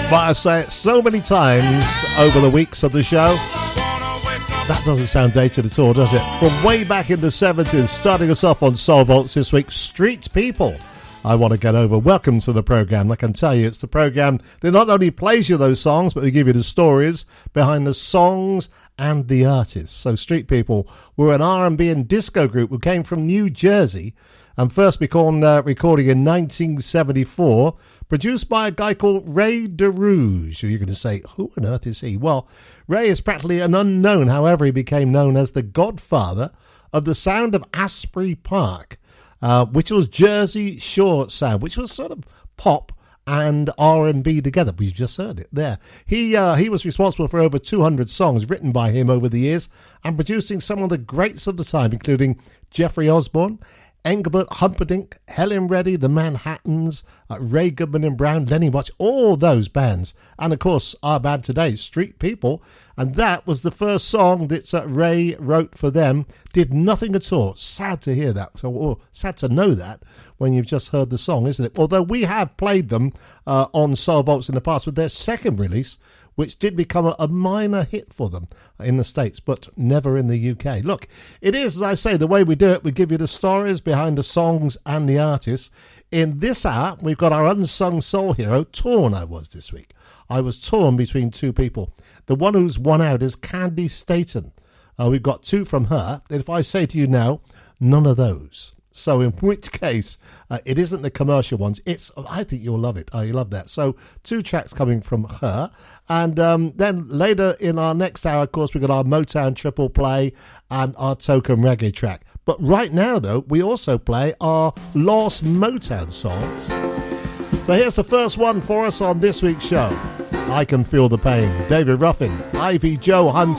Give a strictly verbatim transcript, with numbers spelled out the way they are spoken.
But I say it so many times over the weeks of the show, that doesn't sound dated at all, does it? From way back in the seventies, starting us off on Soul Vaults this week, Street People. I want to get over. Welcome to the program. I can tell you, it's the program that not only plays you those songs, but we give you the stories behind the songs and the artists. So Street People were an R and B and disco group who came from New Jersey and first began uh, recording in nineteen seventy-four, produced by a guy called Ray DeRouge. You're going to say, who on earth is he? Well, Ray is practically an unknown. However, he became known as the godfather of the sound of Asbury Park. Uh, which was Jersey Shore sound, which was sort of pop and R and B together. We've just heard it there. He uh, he was responsible for over two hundred songs written by him over the years and producing some of the greats of the time, including Jeffrey Osborne, Engelbert Humperdinck, Helen Reddy, the Manhattans, uh, Ray Goodman and Brown, Lenny Watch, all those bands. And, of course, our band today, Street People. And that was the first song that uh, Ray wrote for them. Did nothing at all. Sad to hear that. So, or sad to know that when you've just heard the song, isn't it? Although we have played them uh, on Soul Vaults in the past with their second release, which did become a, a minor hit for them in the States, but never in the U K. Look, it is, as I say, the way we do it. We give you the stories behind the songs and the artists. In this hour, we've got our unsung soul hero. Torn I was this week. I was torn between two people. The one who's won out is Candy Staton. Uh, we've got two from her. If I say to you now, none of those. So in which case, uh, it isn't the commercial ones. It's, I think you'll love it. Oh, you love that. So two tracks coming from her. And um, then later in our next hour, of course, we've got our Motown triple play and our token reggae track. But right now, though, we also play our Lost Motown songs. So here's the first one for us on this week's show. I Can Feel the Pain. David Ruffin, Ivy Joe Hunter.